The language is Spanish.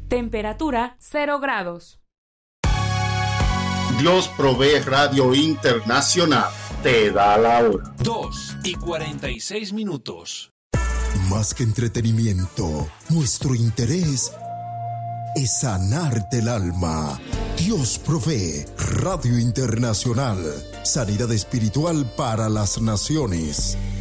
Temperatura 0 grados. Dios provee Radio Internacional. Te da la hora. 2:46. Más que entretenimiento, nuestro interés es sanarte el alma. Dios provee Radio Internacional. Sanidad espiritual para las naciones.